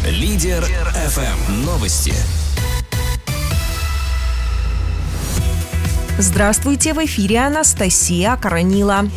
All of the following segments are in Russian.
Лидер ФМ. Новости. Здравствуйте, в эфире Анастасия Коронила.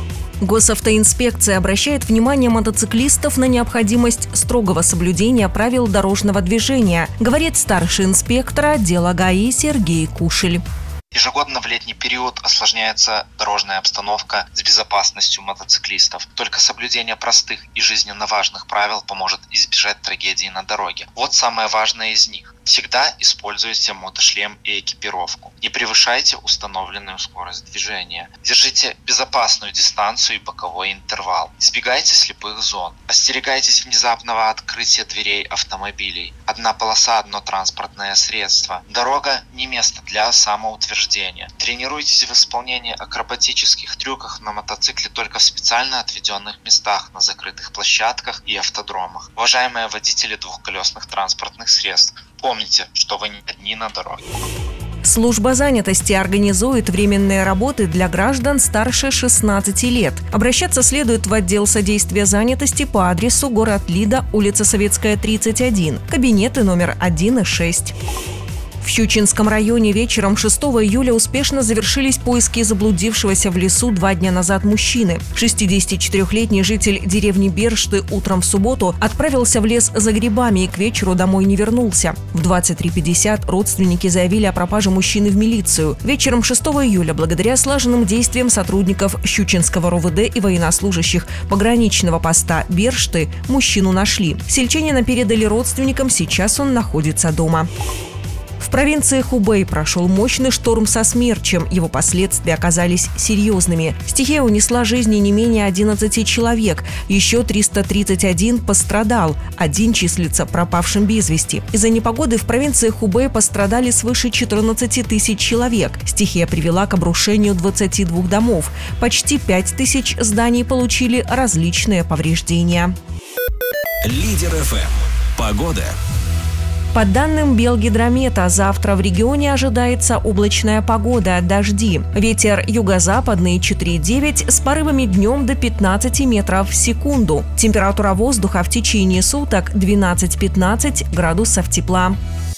Госавтоинспекция обращает внимание мотоциклистов на необходимость строгого соблюдения правил дорожного движения, говорит старший инспектор отдела ГАИ Сергей Кушель. Ежегодно в летний период осложняется дорожная обстановка с безопасностью мотоциклистов. Только соблюдение простых и жизненно важных правил поможет избежать трагедии на дороге. Вот самое важное из них. Всегда используйте мотошлем и экипировку. Не превышайте установленную скорость движения. Держите безопасную дистанцию и боковой интервал. Избегайте слепых зон. Остерегайтесь внезапного открытия дверей автомобилей. Одна полоса, одно транспортное средство. Дорога не место для самоутверждения. Тренируйтесь в исполнении акробатических трюков на мотоцикле только в специально отведенных местах, на закрытых площадках и автодромах. Уважаемые водители двухколесных транспортных средств, помните, что вы не одни на дороге. Служба занятости организует временные работы для граждан старше 16 лет. Обращаться следует в отдел содействия занятости по адресу город Лида, улица Советская, 31, кабинеты номер 1 и 6. В Щучинском районе вечером 6 июля успешно завершились поиски заблудившегося в лесу 2 дня назад мужчины. 64-летний житель деревни Бершты утром в субботу отправился в лес за грибами и к вечеру домой не вернулся. В 23:50 родственники заявили о пропаже мужчины в милицию. Вечером 6 июля, благодаря слаженным действиям сотрудников Щучинского РОВД и военнослужащих пограничного поста Бершты, мужчину нашли. Сельчанина передали родственникам, сейчас он находится дома. В провинции Хубэй прошел мощный шторм со смерчем. Его последствия оказались серьезными. Стихия унесла жизни не менее 11 человек. Еще 331 пострадал. Один числится пропавшим без вести. Из-за непогоды в провинции Хубэй пострадали свыше 14 тысяч человек. Стихия привела к обрушению 22 домов. Почти 5 тысяч зданий получили различные повреждения. Лидер ФМ. Погода. По данным Белгидромета, завтра в регионе ожидается облачная погода, дожди. Ветер юго-западный 4,9 с порывами днем до 15 метров в секунду. Температура воздуха в течение суток 12-15 градусов тепла.